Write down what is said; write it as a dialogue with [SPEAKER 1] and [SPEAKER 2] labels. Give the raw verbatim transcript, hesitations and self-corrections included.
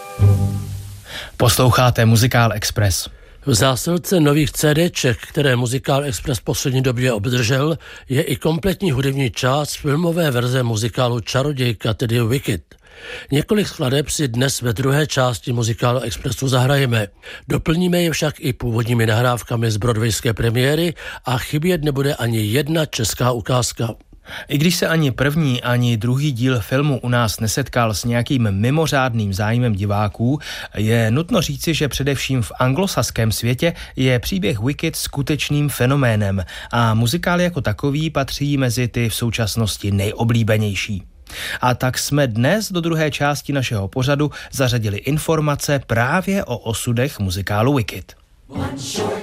[SPEAKER 1] Posloucháte Muzikál Express.
[SPEAKER 2] V zásilce nových CDček, které Muzikál Express v poslední době obdržel, je i kompletní hudební část filmové verze muzikálu Čarodějka, tedy Wicked. Několik skladeb si dnes ve druhé části Muzikálu Expressu zahrajeme. Doplníme je však i původními nahrávkami z broadwayské premiéry a chybět nebude ani jedna česká ukázka.
[SPEAKER 1] I když se ani první, ani druhý díl filmu u nás nesetkal s nějakým mimořádným zájmem diváků, je nutno říci, že především v anglosaském světě je příběh Wicked skutečným fenoménem a muzikál jako takový patří mezi ty v současnosti nejoblíbenější. A tak jsme dnes do druhé části našeho pořadu zařadili informace právě o osudech muzikálu Wicked. One short